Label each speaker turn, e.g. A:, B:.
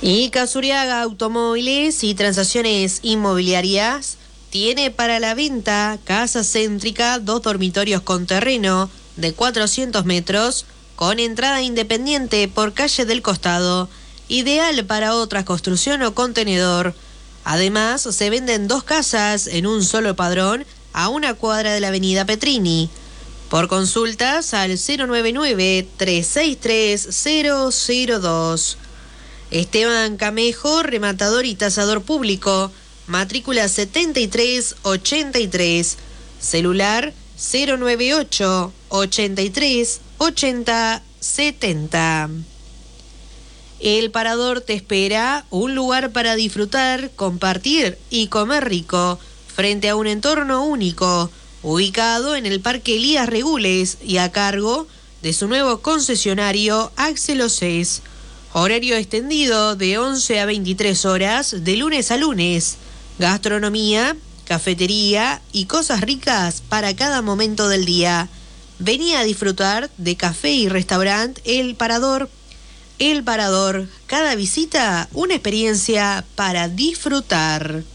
A: Y Casuriaga Automóviles y Transacciones Inmobiliarias tiene para la venta casa céntrica, 2 dormitorios con terreno de 400 metros, con entrada independiente por calle del costado, ideal para otra construcción o contenedor. Además, se venden 2 casas en un solo padrón a 1 cuadra de la avenida Petrini. Por consultas al 099-363-002. Esteban Camejo, rematador y tasador público, matrícula 7383, celular 098 83 80 70. El Parador te espera, un lugar para disfrutar, compartir y comer rico, frente a un entorno único, ubicado en el Parque Elías Regules y a cargo de su nuevo concesionario Axel Océs. Horario extendido de 11 a 23 horas, de lunes a lunes. Gastronomía, cafetería y cosas ricas para cada momento del día. Vení a disfrutar de café y restaurante El Parador. El Parador, cada visita una experiencia para disfrutar.